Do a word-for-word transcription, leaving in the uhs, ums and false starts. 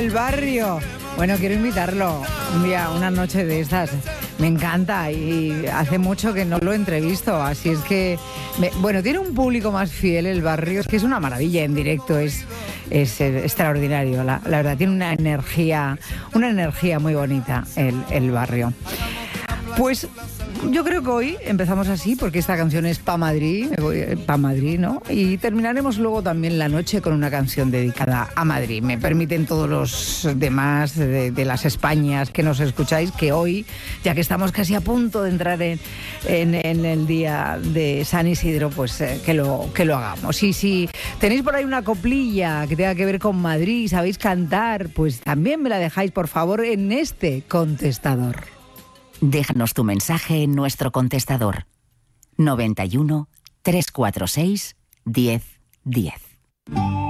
el barrio. Bueno, quiero invitarlo un día, una noche de estas. Me encanta y hace mucho que no lo entrevisto, así es que... Me, bueno, tiene un público más fiel el barrio, es que es una maravilla en directo, es, es eh, extraordinario, la, la verdad, tiene una energía, una energía muy bonita el, el barrio. Pues... yo creo que hoy empezamos así porque esta canción es Pa' Madrid, me voy pa' Madrid, ¿no? Y terminaremos luego también la noche con una canción dedicada a Madrid. Me permiten todos los demás de, de las Españas que nos escucháis que hoy, ya que estamos casi a punto de entrar en, en, en el día de San Isidro, pues eh, que, lo, que lo hagamos. Y si tenéis por ahí una coplilla que tenga que ver con Madrid, sabéis cantar, pues también me la dejáis por favor en este contestador. Déjanos tu mensaje en nuestro contestador noventa y uno, trescientos cuarenta y seis, diez, diez.